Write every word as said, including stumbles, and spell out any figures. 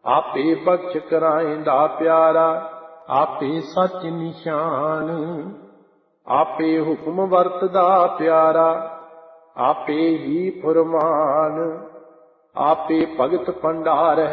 ਆਪੇ ਬਖਸ਼ ਕਰਾਇਂਦਾ ਪਿਆਰਾ, ਆਪੇ ਸੱਚ ਨਿਸ਼ਾਨ। ਆਪੇ ਹੁਕਮ ਵਰਤਦਾ ਪਿਆਰਾ, ਆਪੇ ਹੀ ਫੁਰਮਾਨ। ਆਪੇ ਭਗਤ ਭੰਡਾਰ